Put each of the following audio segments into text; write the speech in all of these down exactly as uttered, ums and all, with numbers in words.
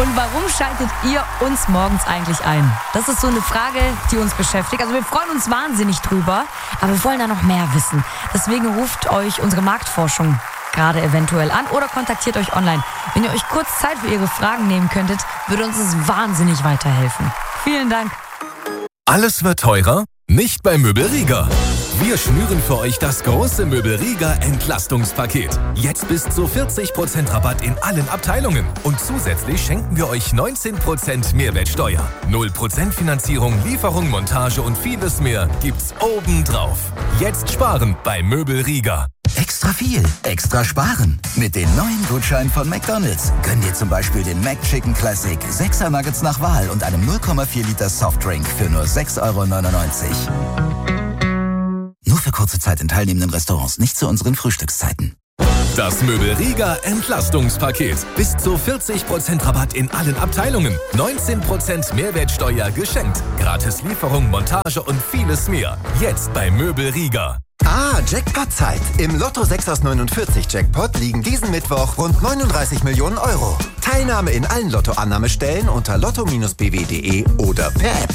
Und warum schaltet ihr uns morgens eigentlich ein? Das ist so eine Frage, die uns beschäftigt. Also wir freuen uns wahnsinnig drüber, aber wir wollen da noch mehr wissen. Deswegen ruft euch unsere Marktforschung gerade eventuell an oder kontaktiert euch online. Wenn ihr euch kurz Zeit für ihre Fragen nehmen könntet, würde uns das wahnsinnig weiterhelfen. Vielen Dank. Alles wird teurer? Nicht bei Möbelrieger. Wir schnüren für euch das große Möbelrieger Entlastungspaket. Jetzt bis zu vierzig Prozent Rabatt in allen Abteilungen. Und zusätzlich schenken wir euch neunzehn Prozent Mehrwertsteuer. null Prozent Finanzierung, Lieferung, Montage und vieles mehr gibt's obendrauf. Jetzt sparen bei Möbelrieger. Extra viel, extra sparen. Mit den neuen Gutscheinen von McDonald's könnt ihr zum Beispiel den McChicken Classic sechser Nuggets nach Wahl und einem null Komma vier Liter Softdrink für nur sechs Euro neunundneunzig. Nur für kurze Zeit in teilnehmenden Restaurants, nicht zu unseren Frühstückszeiten. Das Möbelrieger Entlastungspaket. Bis zu vierzig Prozent Rabatt in allen Abteilungen. neunzehn Prozent Mehrwertsteuer geschenkt. Gratis Lieferung, Montage und vieles mehr. Jetzt bei Möbelrieger. Ah, Jackpot-Zeit. Im Lotto sechs aus neunundvierzig Jackpot liegen diesen Mittwoch rund neununddreißig Millionen Euro. Teilnahme in allen Lottoannahmestellen unter lotto Bindestrich b w punkt d e oder per App.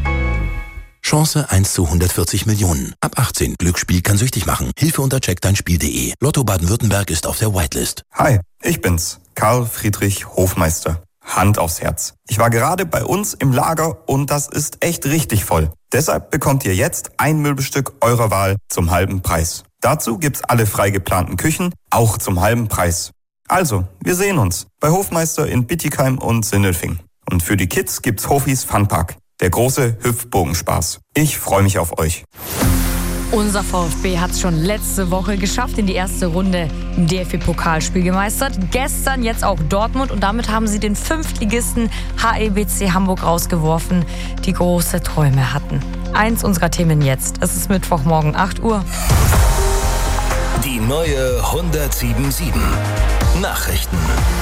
Chance eins zu hundertvierzig Millionen. Ab achtzehn. Glücksspiel kann süchtig machen. Hilfe unter check dein Spiel punkt d e. Lotto Baden-Württemberg ist auf der Whitelist. Hi, ich bin's, Karl Friedrich Hofmeister. Hand aufs Herz. Ich war gerade bei uns im Lager und das ist echt richtig voll. Deshalb bekommt ihr jetzt ein Möbelstück eurer Wahl zum halben Preis. Dazu gibt's alle frei geplanten Küchen, auch zum halben Preis. Also, wir sehen uns bei Hofmeister in Bittigheim und Sindelfing. Und für die Kids gibt's Hofis Funpark, der große Hüpfbogenspaß. Ich freue mich auf euch. Unser VfB hat es schon letzte Woche geschafft, in die erste Runde im D F B-Pokalspiel gemeistert. Gestern jetzt auch Dortmund und damit haben sie den Fünftligisten H E B C Hamburg rausgeworfen, die große Träume hatten. Eins unserer Themen jetzt. Es ist Mittwochmorgen, acht Uhr. Die neue hundertsieben Nachrichten.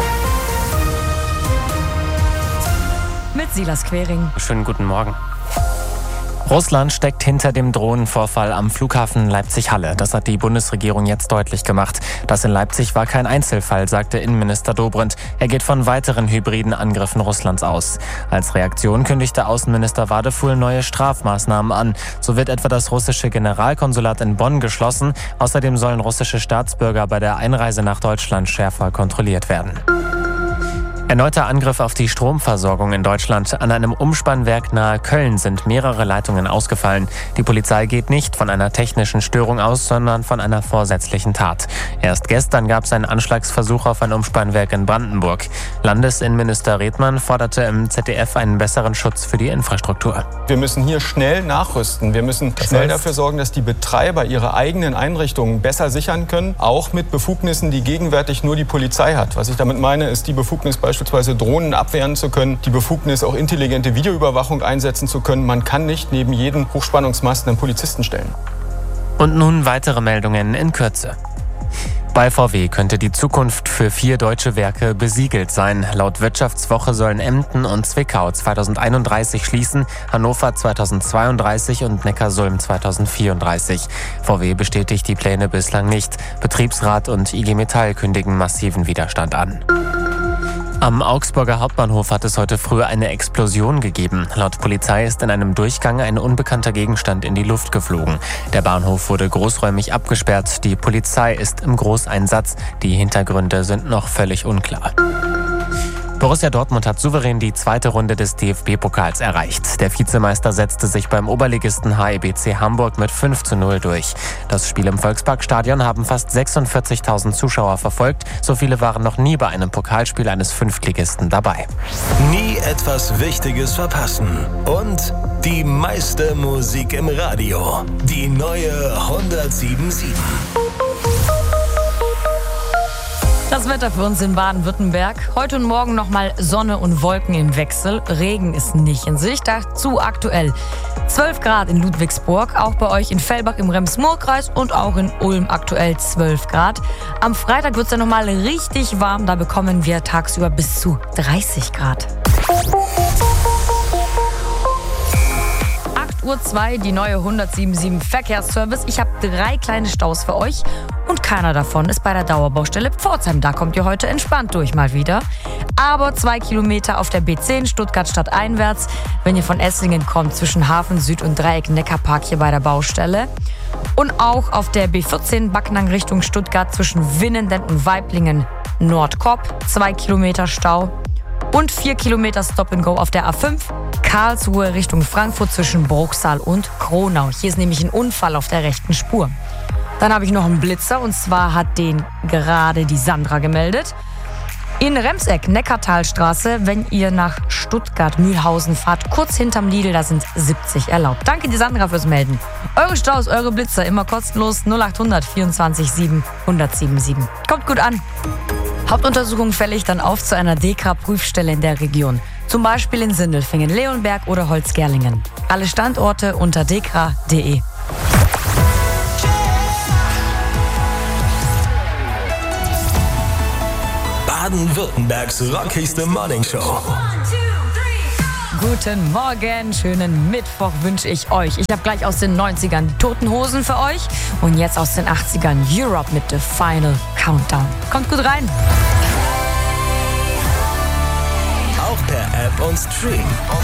Mit Silas Quering. Schönen guten Morgen. Russland steckt hinter dem Drohnenvorfall am Flughafen Leipzig-Halle. Das hat die Bundesregierung jetzt deutlich gemacht. Das in Leipzig war kein Einzelfall, sagte Innenminister Dobrindt. Er geht von weiteren hybriden Angriffen Russlands aus. Als Reaktion kündigte Außenminister Wadefuhl neue Strafmaßnahmen an. So wird etwa das russische Generalkonsulat in Bonn geschlossen. Außerdem sollen russische Staatsbürger bei der Einreise nach Deutschland schärfer kontrolliert werden. Erneuter Angriff auf die Stromversorgung in Deutschland. An einem Umspannwerk nahe Köln sind mehrere Leitungen ausgefallen. Die Polizei geht nicht von einer technischen Störung aus, sondern von einer vorsätzlichen Tat. Erst gestern gab es einen Anschlagsversuch auf ein Umspannwerk in Brandenburg. Landesinnenminister Redmann forderte im Z D F einen besseren Schutz für die Infrastruktur. Wir müssen hier schnell nachrüsten. Wir müssen das schnell heißt? dafür sorgen, dass die Betreiber ihre eigenen Einrichtungen besser sichern können, auch mit Befugnissen, die gegenwärtig nur die Polizei hat. Was ich damit meine, ist die Befugnis beispielsweise beispielsweise Drohnen abwehren zu können, die Befugnis, auch intelligente Videoüberwachung einsetzen zu können. Man kann nicht neben jeden Hochspannungsmast einen Polizisten stellen. Und nun weitere Meldungen in Kürze. Bei V W könnte die Zukunft für vier deutsche Werke besiegelt sein. Laut Wirtschaftswoche sollen Emden und Zwickau zweitausendeinunddreißig schließen, Hannover zweitausendzweiunddreißig und Neckarsulm zweitausendvierunddreißig. V W bestätigt die Pläne bislang nicht. Betriebsrat und I G Metall kündigen massiven Widerstand an. Am Augsburger Hauptbahnhof hat es heute früh eine Explosion gegeben. Laut Polizei ist in einem Durchgang ein unbekannter Gegenstand in die Luft geflogen. Der Bahnhof wurde großräumig abgesperrt. Die Polizei ist im Großeinsatz. Die Hintergründe sind noch völlig unklar. Borussia Dortmund hat souverän die zweite Runde des D F B-Pokals erreicht. Der Vizemeister setzte sich beim Oberligisten H E B C Hamburg mit fünf zu null durch. Das Spiel im Volksparkstadion haben fast sechsundvierzigtausend Zuschauer verfolgt. So viele waren noch nie bei einem Pokalspiel eines Fünftligisten dabei. Nie etwas Wichtiges verpassen. Und die meiste Musik im Radio. Die neue hundertsieben Komma sieben. Das Wetter für uns in Baden-Württemberg. Heute und morgen nochmal Sonne und Wolken im Wechsel. Regen ist nicht in Sicht. Dazu aktuell zwölf Grad in Ludwigsburg. Auch bei euch in Fellbach im Rems-Murr-Kreis und auch in Ulm aktuell zwölf Grad. Am Freitag wird es dann nochmal richtig warm. Da bekommen wir tagsüber bis zu dreißig Grad. acht Uhr zwei, die neue hundertsieben Komma sieben Verkehrsservice. Ich habe drei kleine Staus für euch und keiner davon ist bei der Dauerbaustelle Pforzheim. Da kommt ihr heute entspannt durch mal wieder. Aber zwei Kilometer auf der B zehn Stuttgart stadteinwärts, wenn ihr von Esslingen kommt, zwischen Hafen Süd und Dreieck Neckarpark hier bei der Baustelle. Und auch auf der B vierzehn Backnang Richtung Stuttgart zwischen Winnenden und Weiblingen Nordkopp, zwei Kilometer Stau. Und vier Kilometer Stop-and-Go auf der A fünf Karlsruhe Richtung Frankfurt zwischen Bruchsal und Kronau. Hier ist nämlich ein Unfall auf der rechten Spur. Dann habe ich noch einen Blitzer und zwar hat den gerade die Sandra gemeldet. In Remseck, Neckartalstraße, wenn ihr nach Stuttgart-Mühlhausen fahrt, kurz hinterm Lidl, da sind siebzig erlaubt. Danke, die Sandra, fürs Melden. Eure Staus, eure Blitzer, immer kostenlos null achthundert vierundzwanzig sieben hundertsiebenundsiebzig. Kommt gut an. Hauptuntersuchung fällig, dann auf zu einer D K Prüfstelle in der Region. Zum Beispiel in Sindelfingen, Leonberg oder Holzgerlingen. Alle Standorte unter d k punkt d e. Baden-Württembergs rockigste Morningshow. Guten Morgen, schönen Mittwoch wünsche ich euch. Ich habe gleich aus den neunzigern die Toten Hosen für euch und jetzt aus den achtzigern Europe mit The Final Countdown. Kommt gut rein. Auch per App und Stream.